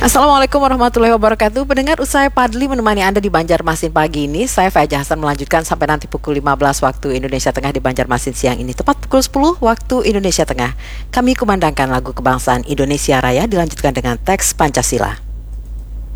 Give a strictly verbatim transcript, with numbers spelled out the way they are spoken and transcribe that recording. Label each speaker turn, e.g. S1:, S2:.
S1: Assalamualaikum warahmatullahi wabarakatuh. Pendengar, usai Padli menemani Anda di Banjarmasin pagi ini, saya Fajar Hasan melanjutkan sampai nanti pukul lima belas waktu Indonesia Tengah di Banjarmasin siang ini, tepat pukul sepuluh waktu Indonesia Tengah. Kami kumandangkan lagu kebangsaan Indonesia Raya dilanjutkan dengan teks Pancasila.